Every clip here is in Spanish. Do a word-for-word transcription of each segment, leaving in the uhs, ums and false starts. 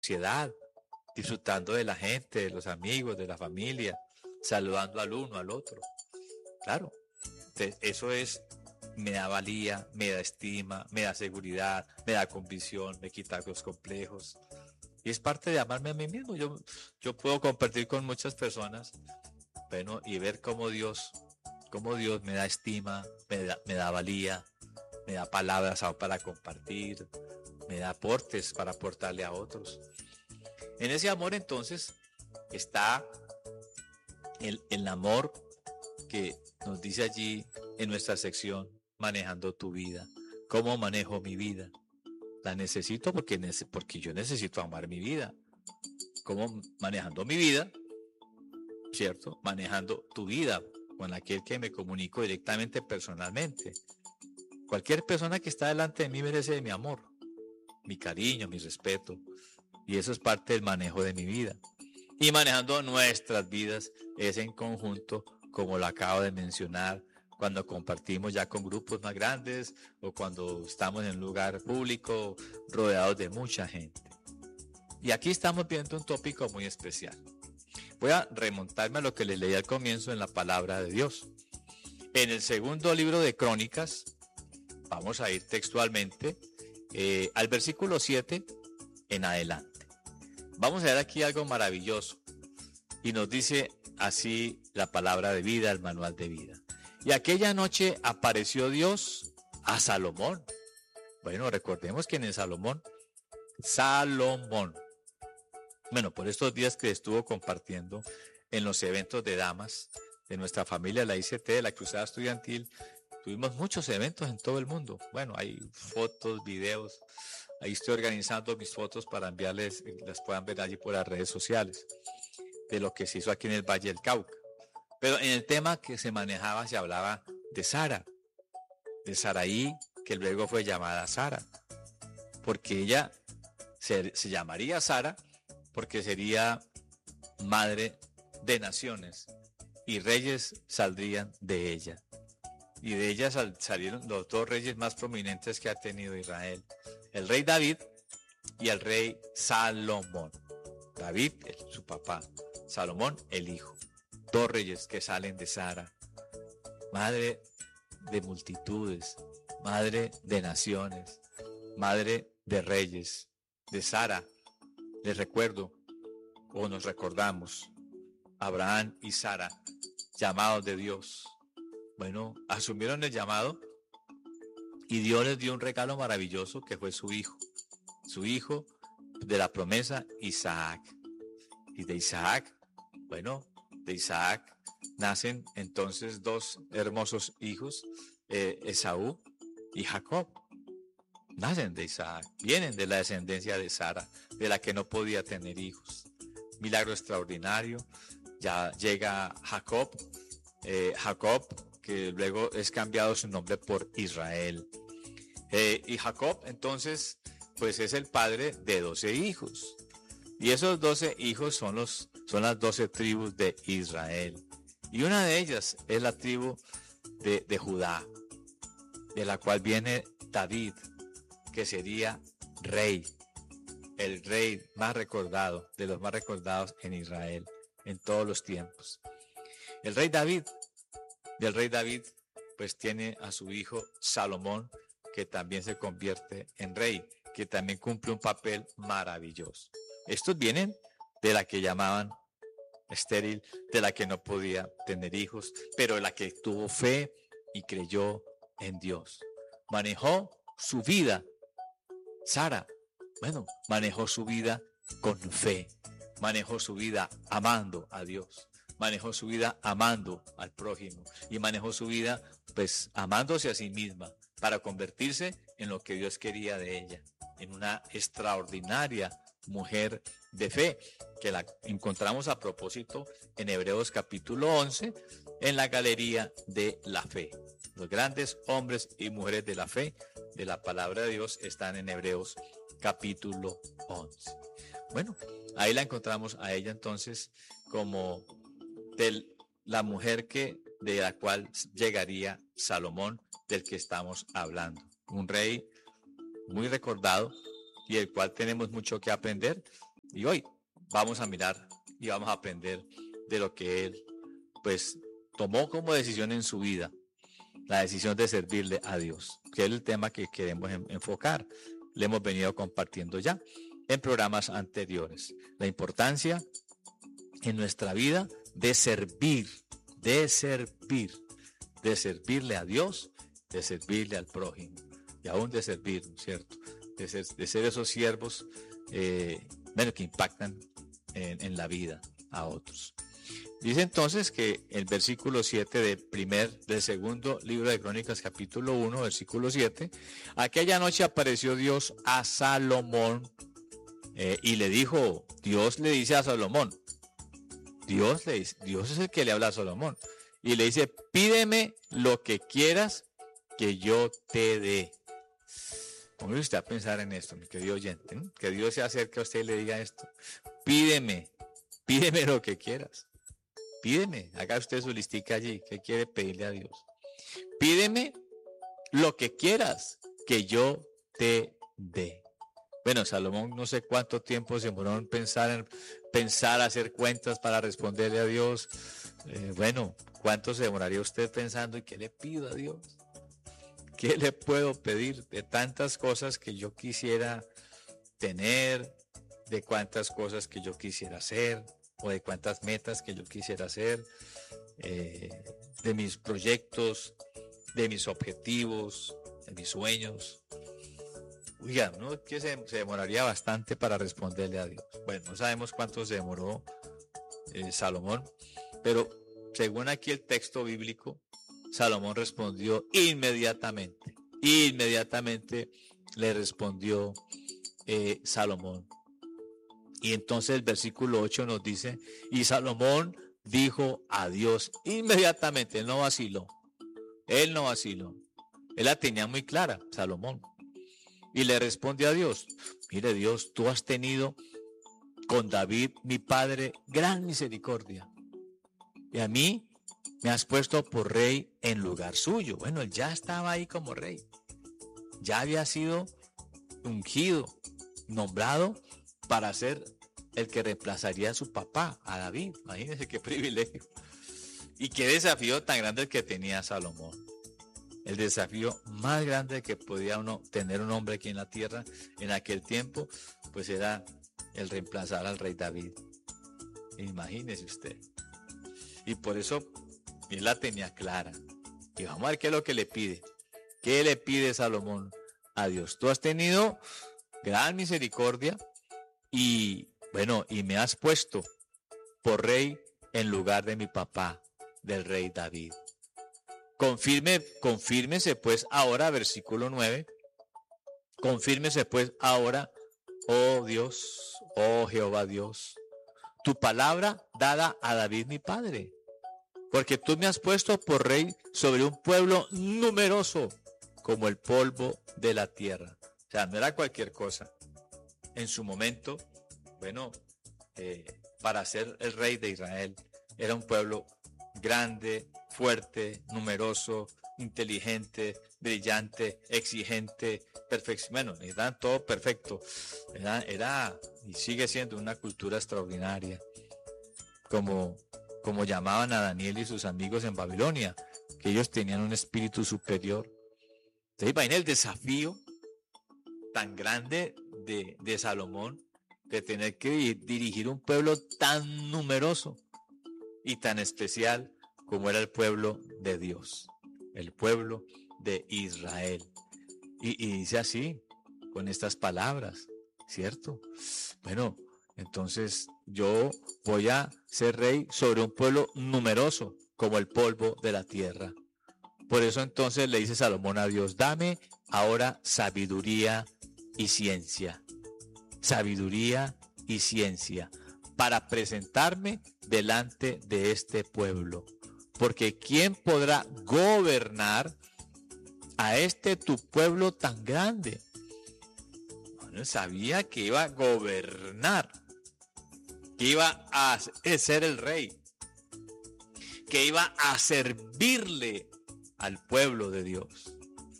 sociedad, disfrutando de la gente, de los amigos, de la familia, saludando al uno, al otro. Claro, entonces, eso es, me da valía, me da estima, me da seguridad, me da convicción, me quita los complejos. Y es parte de amarme a mí mismo. Yo, yo puedo compartir con muchas personas, bueno, y ver cómo Dios, cómo Dios me da estima, me da, me da valía, me da palabras para compartir, me da aportes para aportarle a otros. En ese amor entonces está el, el amor que nos dice allí en nuestra sección, manejando tu vida. ¿Cómo manejo mi vida? La necesito porque, porque yo necesito amar mi vida. ¿Cómo manejando mi vida? ¿Cierto? Manejando tu vida con aquel que me comunico directamente personalmente. Cualquier persona que está delante de mí merece de mi amor, mi cariño, mi respeto. Y eso es parte del manejo de mi vida. Y manejando nuestras vidas es en conjunto, como lo acabo de mencionar, cuando compartimos ya con grupos más grandes o cuando estamos en un lugar público rodeados de mucha gente. Y aquí estamos viendo un tópico muy especial. Voy a remontarme a lo que les leí al comienzo en la palabra de Dios. En el segundo libro de Crónicas, vamos a ir textualmente eh, al versículo siete en adelante. Vamos a ver aquí algo maravilloso. Y nos dice así la palabra de vida, el manual de vida. Y aquella noche apareció Dios a Salomón. Bueno, recordemos que en el Salomón, Salomón. Bueno, por estos días que estuvo compartiendo en los eventos de damas de nuestra familia, la I C T, de la Cruzada Estudiantil, tuvimos muchos eventos en todo el mundo. Bueno, hay fotos, videos. Ahí estoy organizando mis fotos para enviarles, las puedan ver allí por las redes sociales, de lo que se hizo aquí en el Valle del Cauca. Pero en el tema que se manejaba, se hablaba de Sara, de Saraí, que luego fue llamada Sara, porque ella se, se llamaría Sara, porque sería madre de naciones, y reyes saldrían de ella. Y de ella sal, salieron los dos reyes más prominentes que ha tenido Israel, el rey David y el rey Salomón. David, su papá, Salomón, el hijo. Dos reyes que salen de Sara, madre de multitudes, madre de naciones, madre de reyes. De Sara, les recuerdo, o nos recordamos, Abraham y Sara, llamados de Dios. Bueno, asumieron el llamado y Dios les dio un regalo maravilloso que fue su hijo, su hijo de la promesa, Isaac. Y de Isaac, bueno, de Isaac nacen entonces dos hermosos hijos, eh, Esaú y Jacob. Nacen de Isaac, vienen de la descendencia de Sara, de la que no podía tener hijos. Milagro extraordinario, ya llega Jacob, eh, Jacob, que luego es cambiado su nombre por Israel. Eh, y Jacob, entonces, pues es el padre de doce hijos. Y esos doce hijos son, los, son las doce tribus de Israel. Y una de ellas es la tribu de, de Judá, de la cual viene David, que sería rey, el rey más recordado, de los más recordados en Israel, en todos los tiempos. El rey David, del rey David, pues tiene a su hijo Salomón, que también se convierte en rey, que también cumple un papel maravilloso. Estos vienen de la que llamaban estéril, de la que no podía tener hijos, pero de la que tuvo fe y creyó en Dios. Manejó su vida. Sara, bueno, manejó su vida con fe, manejó su vida amando a Dios, manejó su vida amando al prójimo y manejó su vida pues amándose a sí misma para convertirse en lo que Dios quería de ella, en una extraordinaria mujer de fe, que la encontramos a propósito en Hebreos capítulo once, en la galería de la fe. Los grandes hombres y mujeres de la fe de la palabra de Dios están en Hebreos capítulo once. Bueno, ahí la encontramos a ella entonces como de la mujer que, de la cual llegaría Salomón, del que estamos hablando. Un rey muy recordado y el cual tenemos mucho que aprender Y hoy vamos a mirar y vamos a aprender de lo que él pues tomó como decisión en su vida, la decisión de servirle a Dios, que es el tema que queremos enfocar. Le hemos venido compartiendo ya en programas anteriores. La importancia en nuestra vida de servir, de servir, de servirle a Dios, de servirle al prójimo y aún de servir, ¿no es cierto? De ser, de ser esos siervos eh, bueno, que impactan en, en la vida a otros. Dice entonces que el versículo siete del primer, del segundo libro de Crónicas, capítulo uno, versículo siete, aquella noche apareció Dios a Salomón eh, y le dijo, Dios le dice a Salomón, Dios le dice, Dios es el que le habla a Salomón y le dice, pídeme lo que quieras que yo te dé. Póngase usted a pensar en esto, mi querido oyente, ¿no? Que Dios se acerque a usted y le diga esto, pídeme, pídeme lo que quieras. Pídeme, haga usted su listica allí, ¿qué quiere pedirle a Dios? Pídeme lo que quieras que yo te dé. Bueno, Salomón no sé cuánto tiempo se demoró en pensar, en pensar, hacer cuentas para responderle a Dios. Eh, bueno, ¿cuánto se demoraría usted pensando y qué le pido a Dios? ¿Qué le puedo pedir de tantas cosas que yo quisiera tener, de cuántas cosas que yo quisiera hacer? O de cuántas metas que yo quisiera hacer, eh, de mis proyectos, de mis objetivos, de mis sueños. Oiga, ¿no? Que se, se demoraría bastante para responderle a Dios. Bueno, no sabemos cuánto se demoró eh, Salomón, pero según aquí el texto bíblico, Salomón respondió inmediatamente. Inmediatamente le respondió eh, Salomón. Y entonces el versículo ocho nos dice, y Salomón dijo a Dios inmediatamente, él no vaciló, él no vaciló, él la tenía muy clara, Salomón, y le responde a Dios, mire Dios, tú has tenido con David, mi padre, gran misericordia, y a mí me has puesto por rey en lugar suyo. Bueno, él ya estaba ahí como rey, ya había sido ungido, nombrado para ser el que reemplazaría a su papá, a David. Imagínense qué privilegio. Y qué desafío tan grande el que tenía Salomón. El desafío más grande que podía uno tener un hombre aquí en la tierra en aquel tiempo, pues era el reemplazar al rey David. Imagínese usted. Y por eso él la tenía clara. Y vamos a ver qué es lo que le pide. ¿Qué le pide Salomón a Dios? Tú has tenido gran misericordia y bueno, y me has puesto por rey en lugar de mi papá, del rey David. Confirme, confírmese pues ahora, versículo nueve, confírmese pues ahora, oh Dios, oh Jehová Dios, tu palabra dada a David mi padre, porque tú me has puesto por rey sobre un pueblo numeroso como el polvo de la tierra. O sea, no era cualquier cosa. En su momento, bueno, eh, para ser el rey de Israel, era un pueblo grande, fuerte, numeroso, inteligente, brillante, exigente, perfecto. Bueno, era todo perfecto. Era, era y sigue siendo una cultura extraordinaria. Como, como llamaban a Daniel y sus amigos en Babilonia, que ellos tenían un espíritu superior. Entonces, imagina el desafío tan grande de, de Salomón, de tener que dirigir un pueblo tan numeroso y tan especial como era el pueblo de Dios, el pueblo de Israel. Y, y dice así, con estas palabras, ¿cierto? Bueno, entonces yo voy a ser rey sobre un pueblo numeroso como el polvo de la tierra. Por eso entonces le dice Salomón a Dios, dame ahora sabiduría y ciencia. Sabiduría y ciencia para presentarme delante de este pueblo. Porque ¿quién podrá gobernar a este tu pueblo tan grande? Bueno, sabía que iba a gobernar, que iba a ser el rey, que iba a servirle al pueblo de Dios.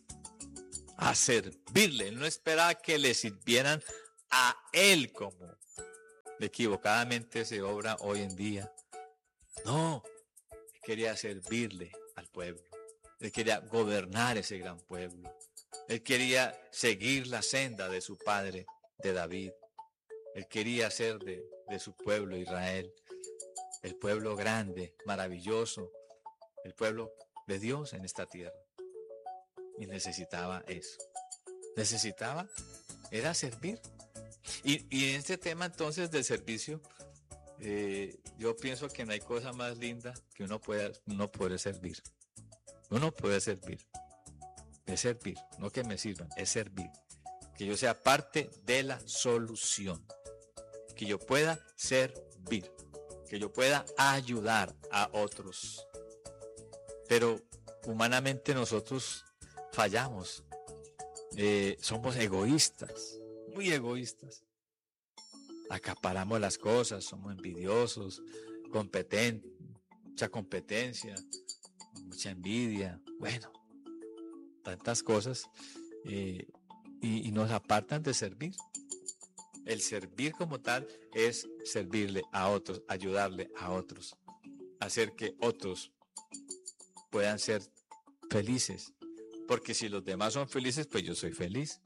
A servirle. Él no esperaba que le sirvieran a él como, equivocadamente se obra hoy en día. No, él quería servirle al pueblo. Él quería gobernar ese gran pueblo. Él quería seguir la senda de su padre, de David. Él quería ser de, de su pueblo Israel, el pueblo grande, maravilloso, el pueblo de Dios en esta tierra. Y necesitaba eso. Necesitaba, era servir. Y, y en este tema entonces del servicio, eh, yo pienso que no hay cosa más linda que uno pueda, uno puede servir. Uno puede servir. Es servir, no que me sirvan, es servir. Que yo sea parte de la solución. Que yo pueda servir. Que yo pueda ayudar a otros. Pero humanamente nosotros fallamos. Eh, somos egoístas, muy egoístas. Acaparamos las cosas, somos envidiosos, competentes, mucha competencia, mucha envidia. Bueno, tantas cosas eh, y, y nos apartan de servir. El servir como tal es servirle a otros, ayudarle a otros, hacer que otros puedan ser felices. Porque si los demás son felices, pues yo soy feliz.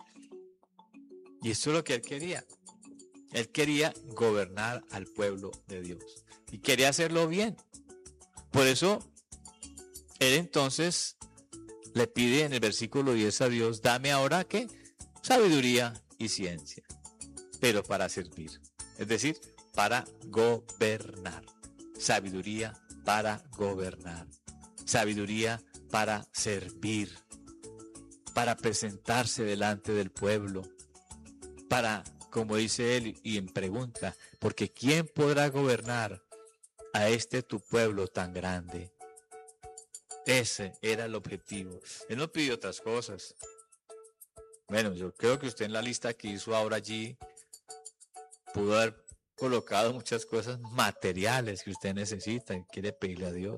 Y esto es lo que él quería. Él quería gobernar al pueblo de Dios. Y quería hacerlo bien. Por eso, él entonces le pide en el versículo diez a Dios, dame ahora, ¿qué? Sabiduría y ciencia. Pero para servir. Es decir, para gobernar. Sabiduría para gobernar. Sabiduría para servir. Para presentarse delante del pueblo, para, como dice él, y en pregunta, porque ¿quién podrá gobernar a este tu pueblo tan grande? Ese era el objetivo. Él no pidió otras cosas. Bueno, yo creo que usted en la lista que hizo ahora allí pudo haber colocado muchas cosas materiales que usted necesita y quiere pedirle a Dios.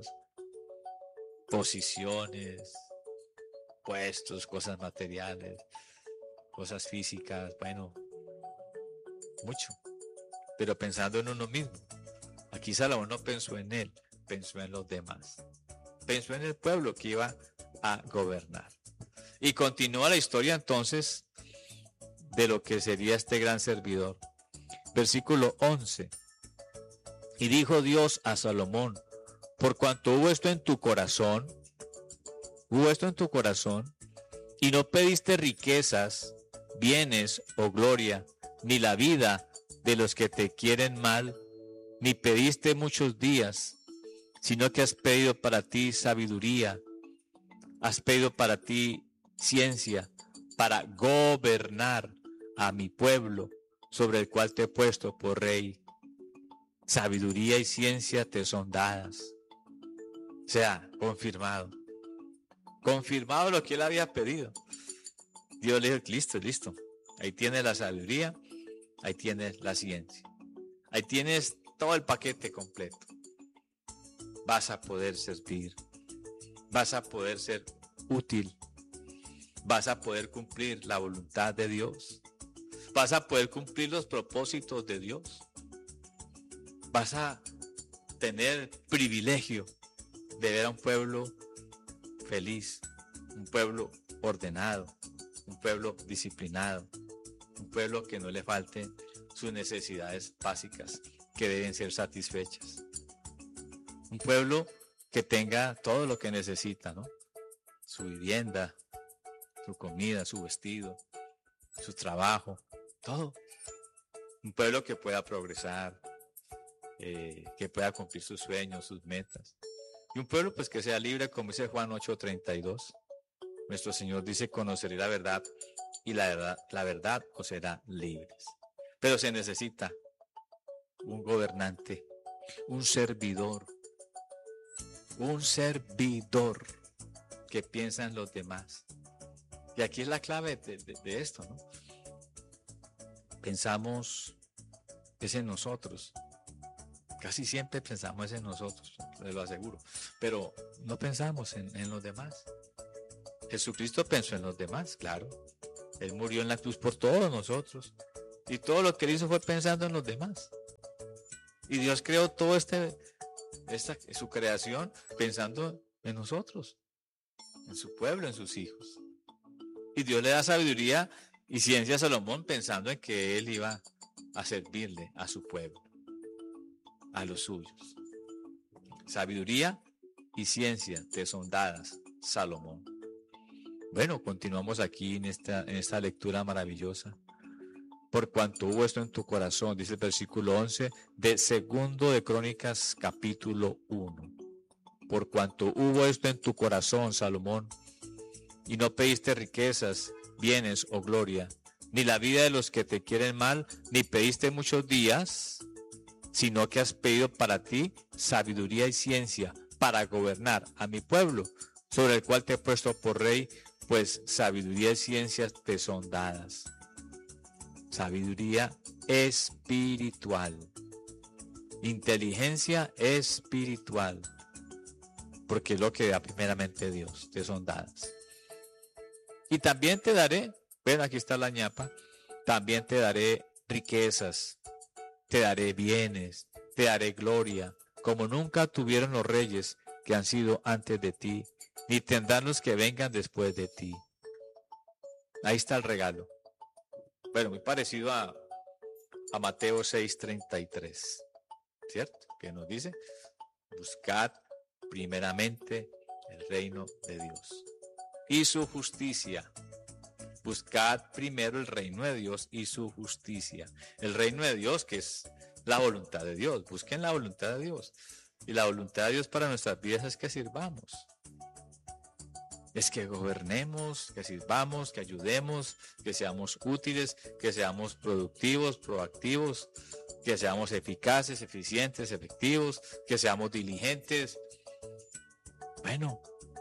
Posiciones, puestos, cosas materiales, cosas físicas, bueno, mucho, pero pensando en uno mismo. Aquí Salomón no pensó en él, pensó en los demás, pensó en el pueblo que iba a gobernar. Y continúa la historia entonces de lo que sería este gran servidor. Versículo once. Y dijo Dios a Salomón, por cuanto hubo esto en tu corazón, hubo esto en tu corazón, y no pediste riquezas, bienes o gloria, ni la vida de los que te quieren mal, ni pediste muchos días, sino que has pedido para ti sabiduría, has pedido para ti ciencia, para gobernar a mi pueblo, sobre el cual te he puesto por rey. Sabiduría y ciencia te son dadas. O sea, confirmado. Confirmado lo que él había pedido. Dios le dijo, listo, listo. Ahí tienes la sabiduría, ahí tienes la ciencia. Ahí tienes todo el paquete completo. Vas a poder servir. Vas a poder ser útil. Vas a poder cumplir la voluntad de Dios. Vas a poder cumplir los propósitos de Dios. Vas a tener privilegio de ver a un pueblo feliz, un pueblo ordenado, un pueblo disciplinado, un pueblo que no le falten sus necesidades básicas que deben ser satisfechas. Un pueblo que tenga todo lo que necesita, ¿no? Su vivienda, su comida, su vestido, su trabajo, todo. Un pueblo que pueda progresar, eh, que pueda cumplir sus sueños, sus metas. Y un pueblo pues que sea libre, como dice Juan ocho treinta y dos. Nuestro Señor dice, conoceré la verdad y la verdad, la verdad os será libres. Pero se necesita un gobernante, un servidor, un servidor que piensa en los demás. Y aquí es la clave de, de, de esto, ¿no? Pensamos es en nosotros. Casi siempre pensamos en nosotros, te lo aseguro. Pero no pensamos en, en los demás. Jesucristo pensó en los demás, claro. Él murió en la cruz por todos nosotros. Y todo lo que él hizo fue pensando en los demás. Y Dios creó todo este, esta, su creación pensando en nosotros, en su pueblo, en sus hijos. Y Dios le da sabiduría y ciencia a Salomón pensando en que él iba a servirle a su pueblo, a los suyos. Sabiduría y ciencia te son dadas, Salomón. Bueno, continuamos aquí en esta, en esta lectura maravillosa. Por cuanto hubo esto en tu corazón, dice el versículo once de Segundo de Crónicas, capítulo uno. Por cuanto hubo esto en tu corazón, Salomón, y no pediste riquezas, bienes o gloria, ni la vida de los que te quieren mal, ni pediste muchos días, sino que has pedido para ti sabiduría y ciencia para gobernar a mi pueblo, sobre el cual te he puesto por rey, pues sabiduría y ciencia te son dadas. Sabiduría espiritual, inteligencia espiritual, porque es lo que da primeramente Dios, te son dadas. Y también te daré, ven, aquí está la ñapa, también te daré riquezas, te daré bienes, te daré gloria, como nunca tuvieron los reyes que han sido antes de ti, ni tendrán los que vengan después de ti. Ahí está el regalo. Bueno, muy parecido a, a Mateo seis treinta y tres, ¿cierto? Que nos dice, buscad primeramente el reino de Dios y su justicia. Buscad primero el reino de Dios y su justicia. El reino de Dios, que es la voluntad de Dios. Busquen la voluntad de Dios. Y la voluntad de Dios para nuestras vidas es que sirvamos. Es que gobernemos, que sirvamos, que ayudemos, que seamos útiles, que seamos productivos, proactivos, que seamos eficaces, eficientes, efectivos, que seamos diligentes. Bueno,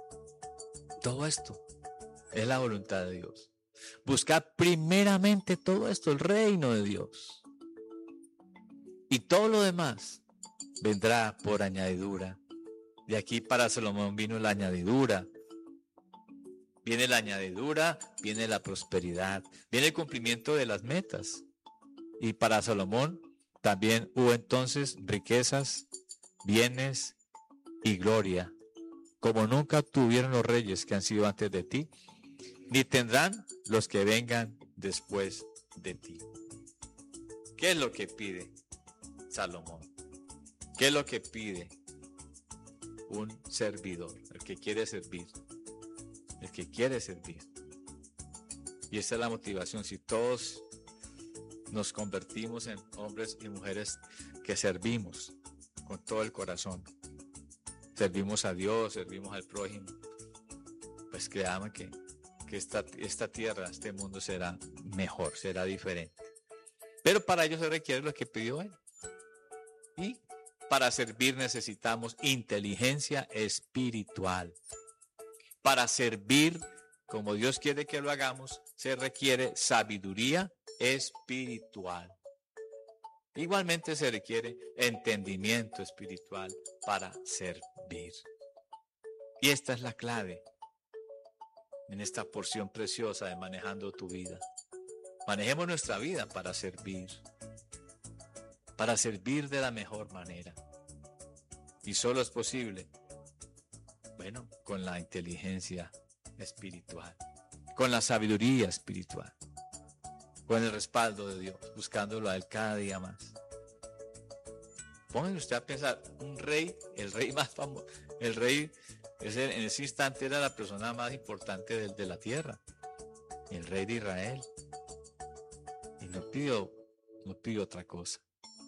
todo esto es la voluntad de Dios. Buscad primeramente todo esto, el reino de Dios. Y todo lo demás vendrá por añadidura. De aquí para Salomón vino la añadidura. Viene la añadidura, viene la prosperidad, viene el cumplimiento de las metas. Y para Salomón también hubo entonces riquezas, bienes y gloria, como nunca tuvieron los reyes que han sido antes de ti, ni tendrán los que vengan después de ti. ¿Qué es lo que pide Salomón? ¿Qué es lo que pide un servidor, el que quiere servir? El que quiere servir. Y esa es la motivación. Si todos nos convertimos en hombres y mujeres que servimos con todo el corazón, servimos a Dios, servimos al prójimo, pues créanme que, que esta, esta tierra, este mundo será mejor, será diferente. Pero para ello se requiere lo que pidió él. Y para servir necesitamos inteligencia espiritual. Para servir como Dios quiere que lo hagamos, se requiere sabiduría espiritual. Igualmente se requiere entendimiento espiritual para servir. Y esta es la clave en esta porción preciosa de manejando tu vida. Manejemos nuestra vida para servir, para servir de la mejor manera. Y solo es posible, bueno, con la inteligencia espiritual, con la sabiduría espiritual, con el respaldo de Dios, buscándolo a Él cada día más. Pónganse usted a pensar, un rey, el rey más famoso, el rey ese, en ese instante era la persona más importante de, de la tierra, el rey de Israel. Y no pidió, no pidió otra cosa.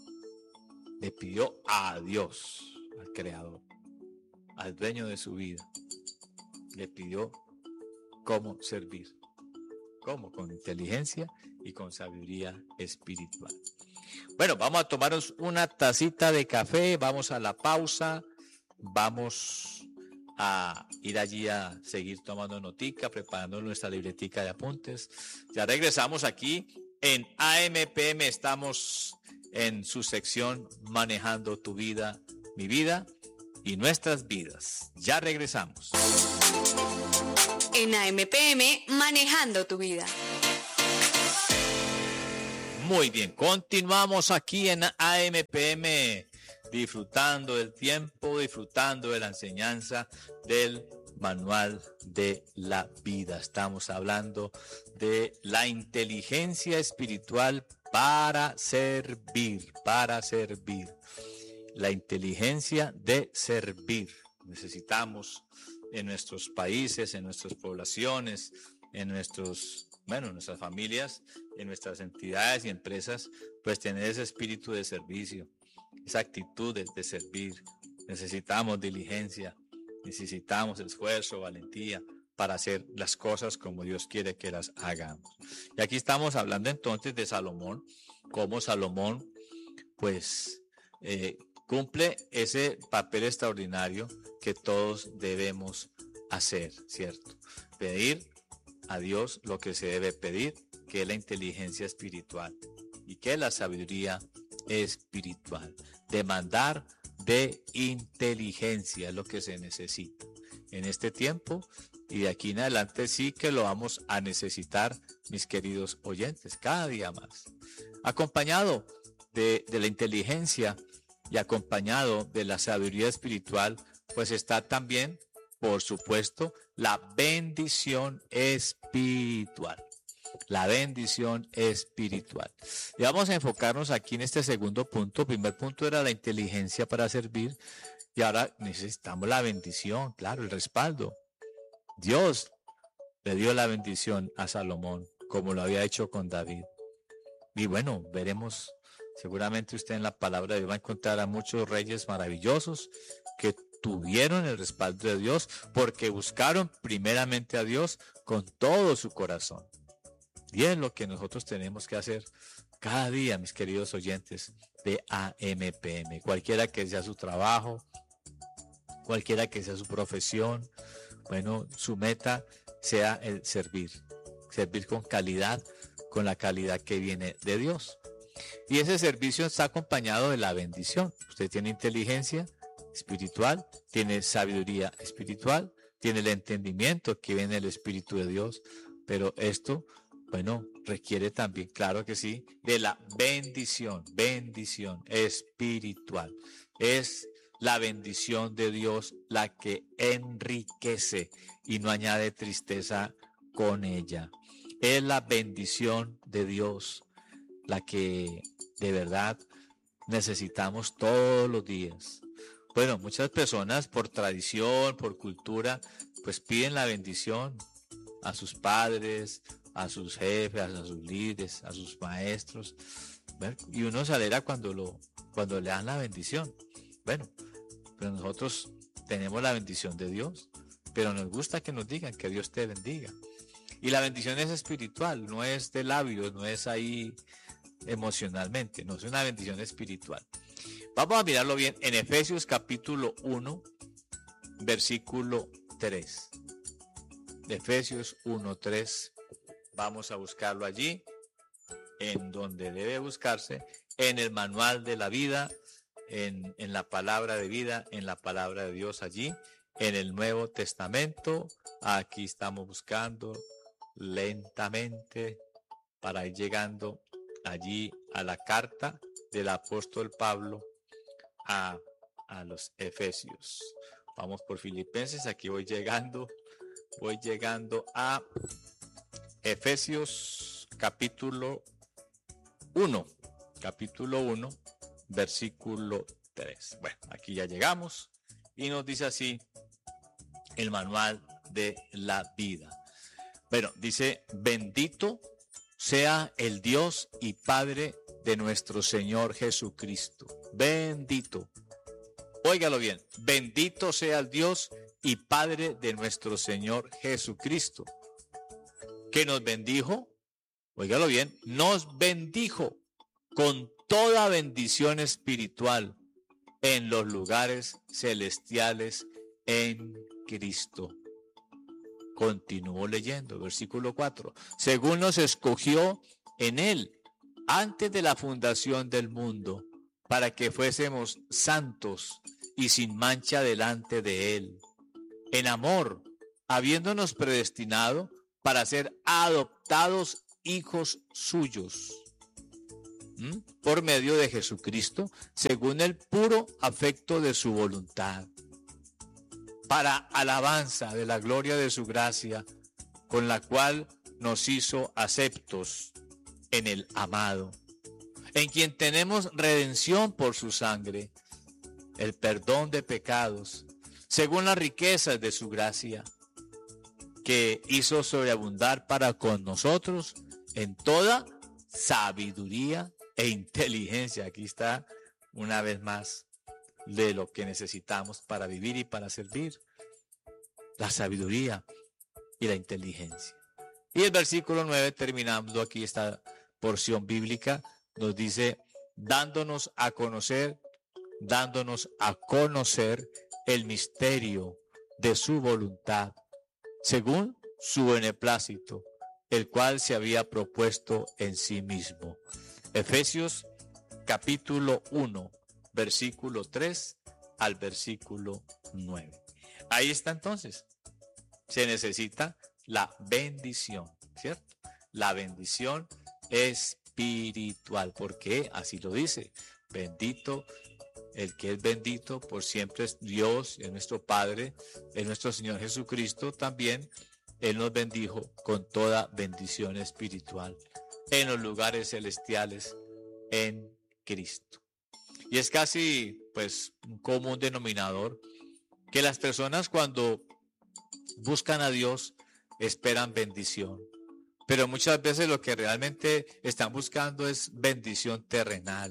Le pidió a Dios, al Creador, al dueño de su vida. Le pidió cómo servir. ¿Cómo? Con inteligencia y con sabiduría espiritual. Bueno, vamos a tomarnos una tacita de café, vamos a la pausa, vamos a ir allí a seguir tomando notica, preparando nuestra libretica de apuntes. Ya regresamos aquí en A M P M, estamos en su sección Manejando tu vida, mi vida y nuestras vidas. Ya regresamos. En A M P M, Manejando tu vida. Muy bien, continuamos aquí en A M P M, disfrutando del tiempo, disfrutando de la enseñanza del manual de la vida. Estamos hablando de la inteligencia espiritual para servir, para servir. La inteligencia de servir. Necesitamos en nuestros países, en nuestras poblaciones, en nuestros, bueno, en nuestras familias, en nuestras entidades y empresas, pues tener ese espíritu de servicio, esa actitud de, de servir. Necesitamos diligencia, necesitamos esfuerzo, valentía para hacer las cosas como Dios quiere que las hagamos. Y aquí estamos hablando entonces de Salomón, cómo Salomón, pues, eh, cumple ese papel extraordinario que todos debemos hacer, ¿cierto? Pedir a Dios lo que se debe pedir, que es la inteligencia espiritual y que es la sabiduría espiritual. Demandar de inteligencia es lo que se necesita en este tiempo y de aquí en adelante sí que lo vamos a necesitar, mis queridos oyentes, cada día más. Acompañado de, de la inteligencia y acompañado de la sabiduría espiritual, pues está también, por supuesto, la bendición espiritual. La bendición espiritual. Y vamos a enfocarnos aquí en este segundo punto. El primer punto era la inteligencia para servir. Y ahora necesitamos la bendición, claro, el respaldo. Dios le dio la bendición a Salomón, como lo había hecho con David. Y bueno, veremos, seguramente usted en la palabra de Dios va a encontrar a muchos reyes maravillosos que tuvieron el respaldo de Dios porque buscaron primeramente a Dios con todo su corazón. Y es lo que nosotros tenemos que hacer cada día, mis queridos oyentes de A M P M. Cualquiera que sea su trabajo, cualquiera que sea su profesión, bueno, su meta sea el servir. Servir con calidad, con la calidad que viene de Dios. Y ese servicio está acompañado de la bendición. Usted tiene inteligencia espiritual, tiene sabiduría espiritual, tiene el entendimiento que viene del Espíritu de Dios, pero esto, bueno, requiere también, claro que sí, de la bendición, bendición espiritual. Es la bendición de Dios la que enriquece y no añade tristeza con ella. Es la bendición de Dios la que de verdad necesitamos todos los días. Bueno, muchas personas por tradición, por cultura, pues piden la bendición a sus padres, a sus jefes, a sus líderes, a sus maestros. Bueno, y uno se alegra cuando, lo, cuando le dan la bendición. Bueno, pero nosotros tenemos la bendición de Dios, pero nos gusta que nos digan que Dios te bendiga. Y la bendición es espiritual, no es de labios, no es ahí emocionalmente, no es una bendición espiritual. Vamos a mirarlo bien en Efesios capítulo uno, versículo tres. Efesios uno, tres. Vamos a buscarlo allí, en donde debe buscarse, en el manual de la vida, en, en la palabra de vida, en la palabra de Dios allí, en el Nuevo Testamento. Aquí estamos buscando lentamente para ir llegando allí a la carta del apóstol Pablo a, a los Efesios. Vamos por Filipenses, aquí voy llegando, voy llegando a Efesios capítulo uno, capítulo uno, versículo tres. Bueno, aquí ya llegamos y nos dice así el manual de la vida. Bueno, dice, bendito sea el Dios y Padre de nuestro Señor Jesucristo. Bendito. Óigalo bien. Bendito sea el Dios y Padre de nuestro Señor Jesucristo. Que nos bendijo. Óigalo bien. Nos bendijo con toda bendición espiritual en los lugares celestiales en Cristo. Continúo leyendo, versículo cuatro. Según nos escogió en Él, antes de la fundación del mundo, para que fuésemos santos y sin mancha delante de Él. En amor, habiéndonos predestinado para ser adoptados hijos suyos. ¿m? por medio de Jesucristo, según el puro afecto de su voluntad, para alabanza de la gloria de su gracia, con la cual nos hizo aceptos en el amado, en quien tenemos redención por su sangre, el perdón de pecados, según las riquezas de su gracia, que hizo sobreabundar para con nosotros en toda sabiduría e inteligencia. Aquí está una vez más de lo que necesitamos para vivir y para servir: la sabiduría y la inteligencia. Y el versículo nueve, terminando aquí esta porción bíblica, nos dice: dándonos a conocer, dándonos a conocer el misterio de su voluntad, según su beneplácito, el cual se había propuesto en sí mismo. Efesios capítulo uno, versículo tres al versículo nueve. Ahí está entonces. Se necesita la bendición, ¿cierto? La bendición espiritual, porque así lo dice: bendito el que es bendito por siempre es Dios, es nuestro Padre, es nuestro Señor Jesucristo. También Él nos bendijo con toda bendición espiritual en los lugares celestiales en Cristo. Y es casi pues un común denominador que las personas, cuando buscan a Dios, esperan bendición, pero muchas veces lo que realmente están buscando es bendición terrenal.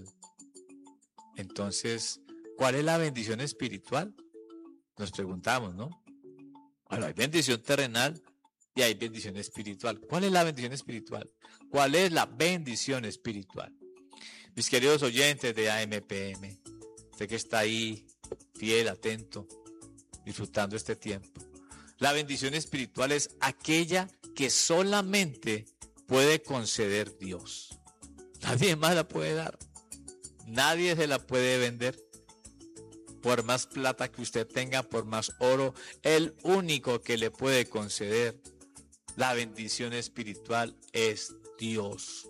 Entonces, ¿cuál es la bendición espiritual? Nos preguntamos, ¿no? Bueno, hay bendición terrenal y hay bendición espiritual. ¿Cuál es la bendición espiritual? ¿Cuál es la bendición espiritual? Mis queridos oyentes de A M P M, usted que está ahí, fiel, atento, disfrutando este tiempo. La bendición espiritual es aquella que solamente puede conceder Dios. Nadie más la puede dar. Nadie se la puede vender. Por más plata que usted tenga, por más oro, el único que le puede conceder la bendición espiritual es Dios.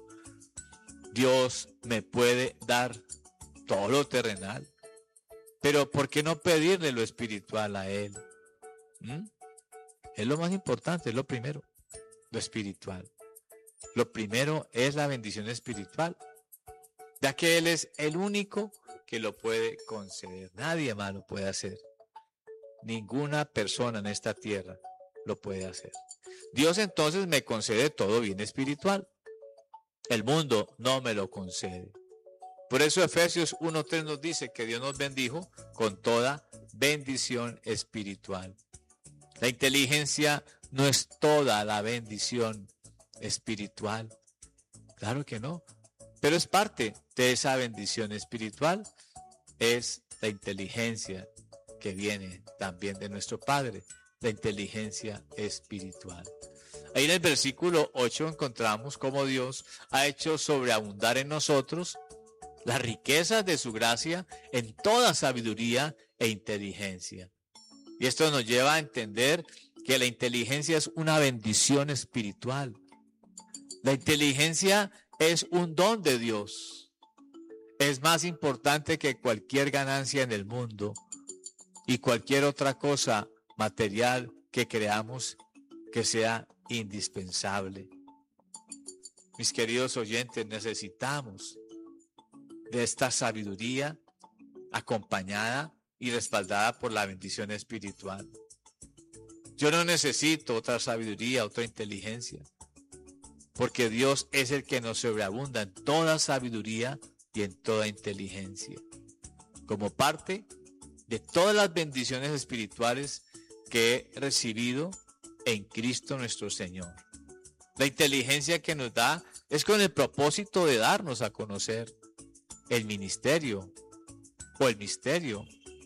Dios me puede dar todo lo terrenal, pero ¿por qué no pedirle lo espiritual a Él? ¿Mm? Es lo más importante, es lo primero, lo espiritual. Lo primero es la bendición espiritual, ya que Él es el único que lo puede conceder. Nadie más lo puede hacer. Ninguna persona en esta tierra lo puede hacer. Dios entonces me concede todo bien espiritual. El mundo no me lo concede. Por eso Efesios uno tres nos dice que Dios nos bendijo con toda bendición espiritual. La inteligencia no es toda la bendición espiritual. Claro que no. Pero es parte de esa bendición espiritual. Es la inteligencia que viene también de nuestro Padre. La inteligencia espiritual. Ahí en el versículo ocho encontramos cómo Dios ha hecho sobreabundar en nosotros las riquezas de su gracia en toda sabiduría e inteligencia. Y esto nos lleva a entender que la inteligencia es una bendición espiritual. La inteligencia es un don de Dios. Es más importante que cualquier ganancia en el mundo y cualquier otra cosa material que creamos que sea indispensable. Mis queridos oyentes, necesitamos de esta sabiduría acompañada y respaldada por la bendición espiritual. Yo no necesito otra sabiduría, otra inteligencia, porque Dios es el que nos sobreabunda en toda sabiduría y en toda inteligencia, como parte de todas las bendiciones espirituales que he recibido en Cristo nuestro Señor. La inteligencia que nos da es con el propósito de darnos a conocer el ministerio o el misterio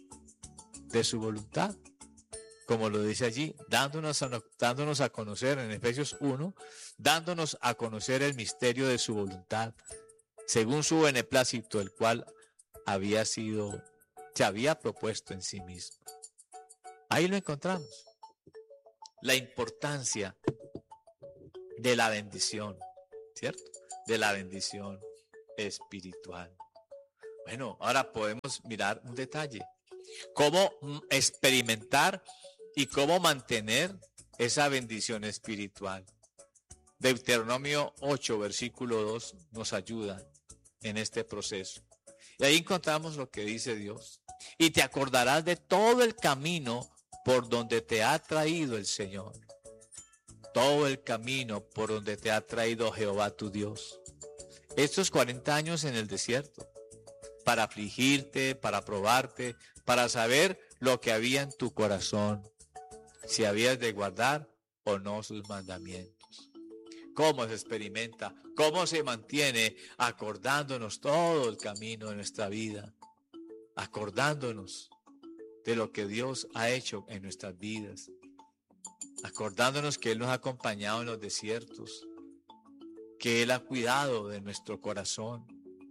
de su voluntad, como lo dice allí, dándonos a, dándonos a conocer en Efesios uno, dándonos a conocer el misterio de su voluntad, según su beneplácito, el cual había sido, se había propuesto en sí mismo. Ahí lo encontramos. La importancia de la bendición, ¿cierto? De la bendición espiritual. Bueno, ahora podemos mirar un detalle. Cómo experimentar y cómo mantener esa bendición espiritual. Deuteronomio ocho, versículo dos, nos ayuda en este proceso. Y ahí encontramos lo que dice Dios. Y te acordarás de todo el camino por donde te ha traído el Señor. Todo el camino por donde te ha traído Jehová tu Dios. Estos cuarenta años en el desierto. Para afligirte, para probarte, para saber lo que había en tu corazón. Si habías de guardar o no sus mandamientos. Cómo se experimenta, cómo se mantiene acordándonos todo el camino de nuestra vida, acordándonos de lo que Dios ha hecho en nuestras vidas, acordándonos que Él nos ha acompañado en los desiertos, que Él ha cuidado de nuestro corazón,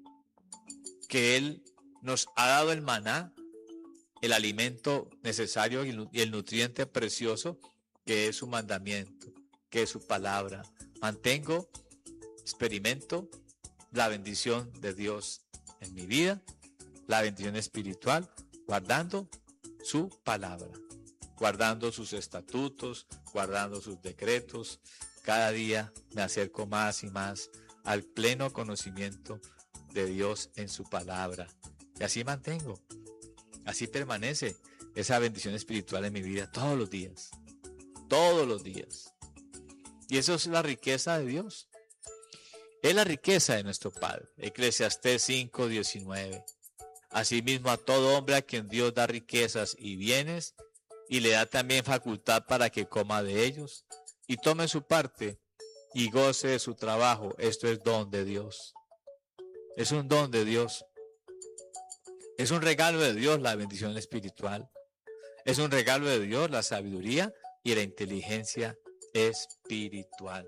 que Él nos ha dado el maná, el alimento necesario y el nutriente precioso que es su mandamiento, que es su palabra. Mantengo, experimento la bendición de Dios en mi vida, la bendición espiritual, guardando su palabra, guardando sus estatutos, guardando sus decretos. Cada día me acerco más y más al pleno conocimiento de Dios en su palabra. Y así mantengo, así permanece esa bendición espiritual en mi vida todos los días, todos los días. Y eso es la riqueza de Dios. Es la riqueza de nuestro Padre. Eclesiastés cinco, diecinueve. Asimismo a todo hombre a quien Dios da riquezas y bienes, y le da también facultad para que coma de ellos, y tome su parte, y goce de su trabajo. Esto es don de Dios. Es un don de Dios. Es un regalo de Dios la bendición espiritual. Es un regalo de Dios la sabiduría y la inteligencia espiritual.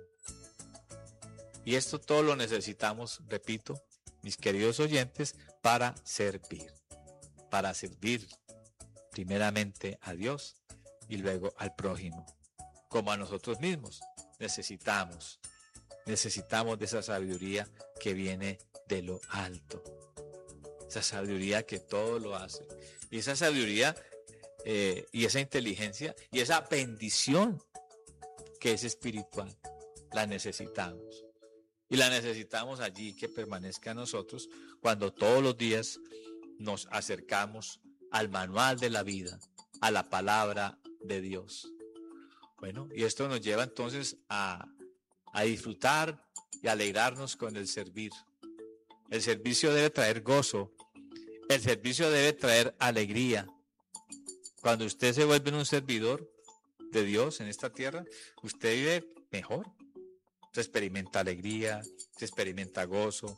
Y esto todo lo necesitamos, repito, mis queridos oyentes, para servir. Para servir primeramente a Dios y luego al prójimo. Como a nosotros mismos. Necesitamos, necesitamos de esa sabiduría que viene de lo alto. Esa sabiduría que todo lo hace. Y esa sabiduría eh, y esa inteligencia y esa bendición que es espiritual, la necesitamos. Y la necesitamos allí que permanezca en nosotros cuando todos los días nos acercamos al manual de la vida, a la palabra de Dios. Bueno, y esto nos lleva entonces a, a disfrutar y alegrarnos con el servir. El servicio debe traer gozo. El servicio debe traer alegría. Cuando usted se vuelve un servidor de Dios en esta tierra, usted vive mejor. Se experimenta alegría, se experimenta gozo.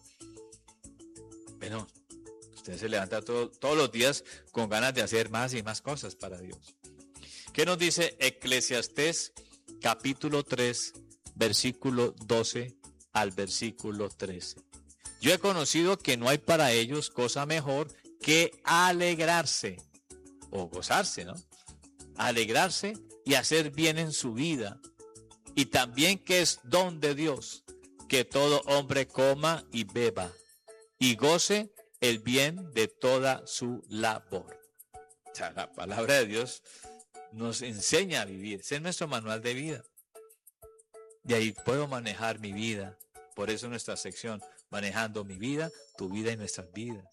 Bueno, usted se levanta todo, todos los días con ganas de hacer más y más cosas para Dios. ¿Qué nos dice Eclesiastés capítulo tres, versículo doce al versículo trece? Yo he conocido que no hay para ellos cosa mejor que alegrarse o gozarse, ¿no? Alegrarse y hacer bien en su vida. Y también que es don de Dios, que todo hombre coma y beba, y goce el bien de toda su labor. O sea, la palabra de Dios nos enseña a vivir, ese es nuestro manual de vida. Y ahí puedo manejar mi vida. Por eso nuestra sección, manejando mi vida, tu vida y nuestras vidas.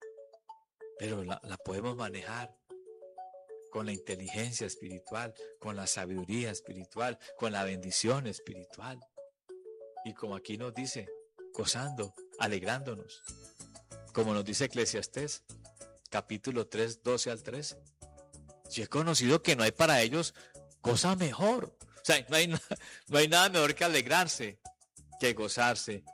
Pero la, la podemos manejar con la inteligencia espiritual, con la sabiduría espiritual, con la bendición espiritual. Y como aquí nos dice, gozando, alegrándonos. Como nos dice Eclesiastés, capítulo tres, doce al trece. Yo he conocido que no hay para ellos cosa mejor. O sea, no hay, no hay nada mejor que alegrarse, que gozarse.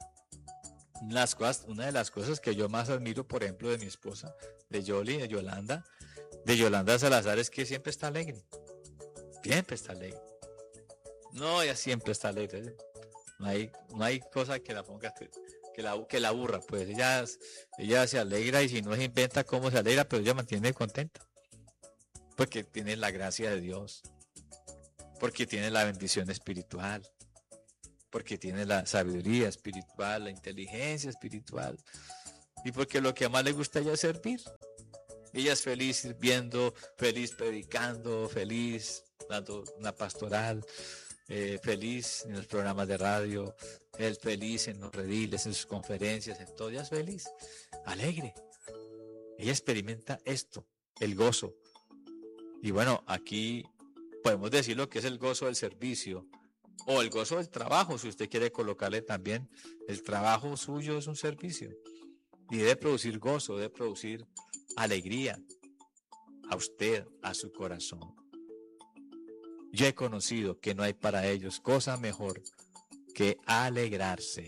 Las cosas, una de las cosas que yo más admiro, por ejemplo, de mi esposa, de Yoli, de Yolanda, de Yolanda Salazar, es que siempre está alegre. Siempre está alegre. No, ella siempre está alegre. No hay, no hay cosa que la ponga, que la, que la aburra. Pues ella, ella se alegra y si no se inventa cómo se alegra, pero ella mantiene contenta. Porque tiene la gracia de Dios. Porque tiene la bendición espiritual. porque tiene la sabiduría espiritual, la inteligencia espiritual, y porque lo que más le gusta a ella es servir. Ella es feliz sirviendo, feliz predicando, feliz dando una pastoral, eh, feliz en los programas de radio, él feliz en los rediles, en sus conferencias, en todo. Ella es feliz, alegre. Ella experimenta esto, el gozo. Y bueno, aquí podemos decir lo que es el gozo del servicio o el gozo del trabajo, si usted quiere colocarle también. El trabajo suyo es un servicio y debe producir gozo, debe producir alegría a usted, a su corazón. Yo he conocido que no hay para ellos cosa mejor que alegrarse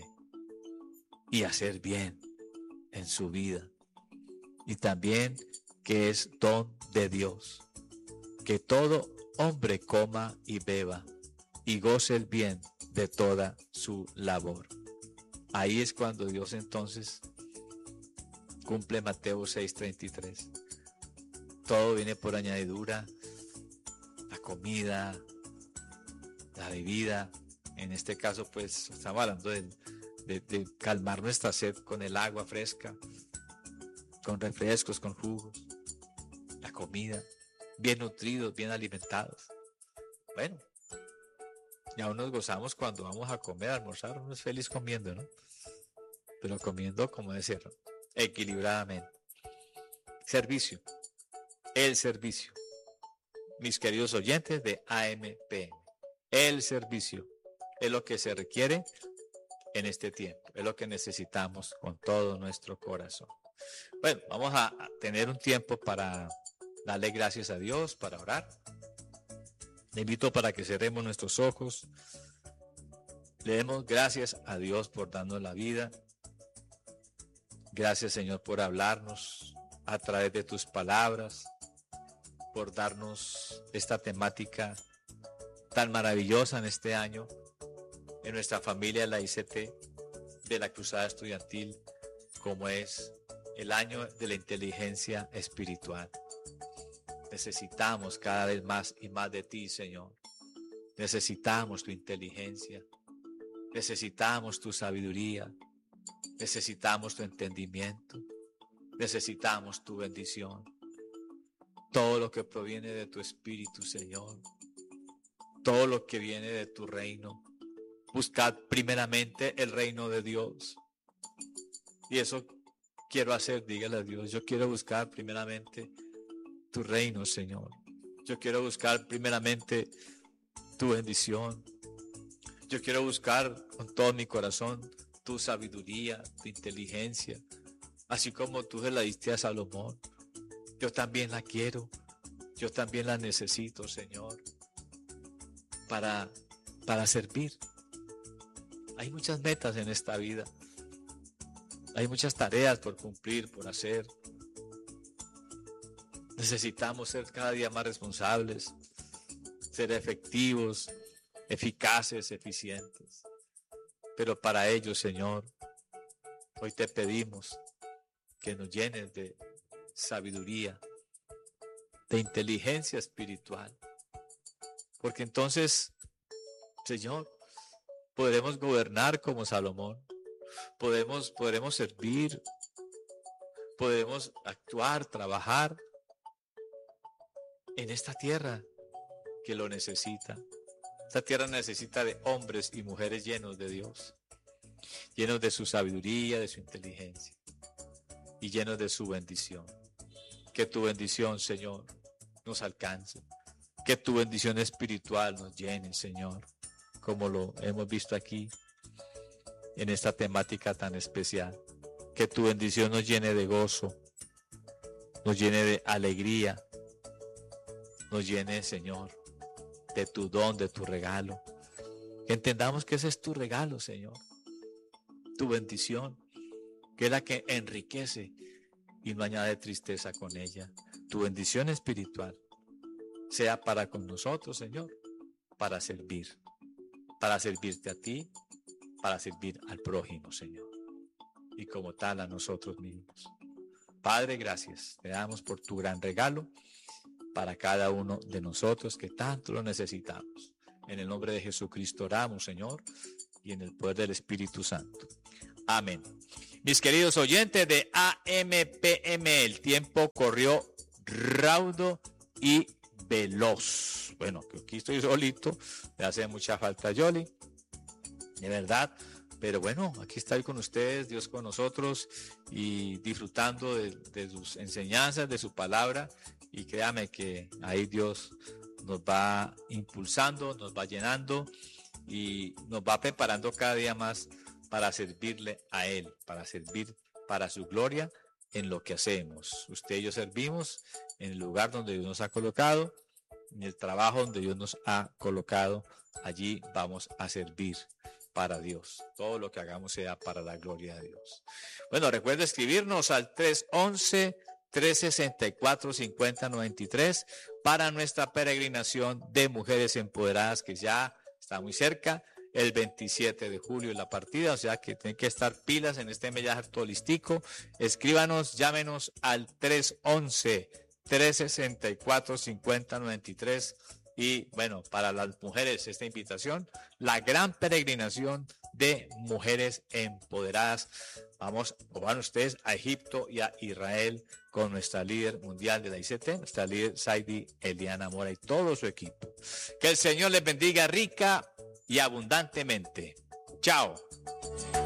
y hacer bien en su vida. Y también que es don de Dios, que todo hombre coma y beba y goce el bien de toda su labor. Ahí es cuando Dios entonces cumple Mateo seis treinta y tres. Todo viene por añadidura, la comida, la bebida. En este caso pues estamos hablando de, de, de calmar nuestra sed con el agua fresca, con refrescos, con jugos, la comida, bien nutridos, bien alimentados. Bueno, ya nos gozamos cuando vamos a comer, a almorzar, uno es feliz comiendo, ¿no? Pero comiendo, como decirlo, equilibradamente. Servicio, el servicio. Mis queridos oyentes de A M P M, el servicio es lo que se requiere en este tiempo, es lo que necesitamos con todo nuestro corazón. Bueno, vamos a tener un tiempo para darle gracias a Dios, para orar. Le invito para que cerremos nuestros ojos. Le demos gracias a Dios por darnos la vida. Gracias, Señor, por hablarnos a través de tus palabras, por darnos esta temática tan maravillosa en este año, en nuestra familia, la I C T, de la Cruzada Estudiantil, como es el año de la inteligencia espiritual. Necesitamos cada vez más y más de ti, Señor. Necesitamos tu inteligencia. Necesitamos tu sabiduría. Necesitamos tu entendimiento. Necesitamos tu bendición. Todo lo que proviene de tu Espíritu, Señor. Todo lo que viene de tu reino. Buscad primeramente el reino de Dios. Y eso quiero hacer, dígale a Dios. Yo quiero buscar primeramente tu reino, Señor. Yo quiero buscar primeramente tu bendición. Yo quiero buscar con todo mi corazón tu sabiduría, tu inteligencia, así como tú se la diste a Salomón. Yo también la quiero, yo también la necesito, Señor, para, para servir. Hay muchas metas en esta vida, hay muchas tareas por cumplir, por hacer. Necesitamos ser cada día más responsables, ser efectivos, eficaces, eficientes. Pero para ello, Señor, hoy te pedimos que nos llenes de sabiduría, de inteligencia espiritual. Porque entonces, Señor, podremos gobernar como Salomón, podemos, podremos servir, podemos actuar, trabajar en esta tierra que lo necesita. Esta tierra necesita de hombres y mujeres llenos de Dios, llenos de su sabiduría, de su inteligencia y llenos de su bendición. Que tu bendición, Señor, nos alcance. Que tu bendición espiritual nos llene, Señor, como lo hemos visto aquí en esta temática tan especial. Que tu bendición nos llene de gozo, nos llene de alegría, nos llene, Señor, de tu don, de tu regalo. Que entendamos que ese es tu regalo, Señor. Tu bendición, que es la que enriquece y no añade tristeza con ella. Tu bendición espiritual sea para con nosotros, Señor, para servir. Para servirte a ti, para servir al prójimo, Señor. Y como tal a nosotros mismos. Padre, gracias. Te damos por tu gran regalo para cada uno de nosotros que tanto lo necesitamos. En el nombre de Jesucristo oramos, Señor, y en el poder del Espíritu Santo. Amén. Mis queridos oyentes de A M P M, el tiempo corrió raudo y veloz. Bueno, que aquí estoy solito, me hace mucha falta Yoli, de verdad. Pero bueno, aquí estoy con ustedes, Dios con nosotros y disfrutando de, de sus enseñanzas, de su palabra. Y créame que ahí Dios nos va impulsando, nos va llenando y nos va preparando cada día más para servirle a Él, para servir para su gloria en lo que hacemos. Usted y yo servimos en el lugar donde Dios nos ha colocado, en el trabajo donde Dios nos ha colocado. Allí vamos a servir para Dios. Todo lo que hagamos sea para la gloria de Dios. Bueno, recuerda escribirnos al tres once, tres sesenta y cuatro, cincuenta noventa y tres para nuestra peregrinación de mujeres empoderadas que ya está muy cerca. El veintisiete de julio la partida, o sea que tienen que estar pilas en este mes ya tolistico. Escríbanos, llámenos al tres once, tres sesenta y cuatro, cincuenta noventa y tres. Y bueno, para las mujeres esta invitación, la gran peregrinación de mujeres empoderadas. Vamos, o van ustedes a Egipto y a Israel con nuestra líder mundial de la I C T, nuestra líder Saidi Eliana Mora y todo su equipo. Que el Señor les bendiga rica y abundantemente. Chao.